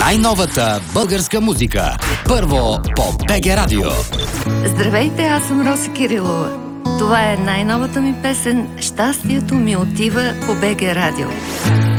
Най-новата българска музика. Първо по БГ Радио. Здравейте, аз съм Роси Кирилова. Това е най-новата ми песен "Щастието ми отива" по БГ Радио.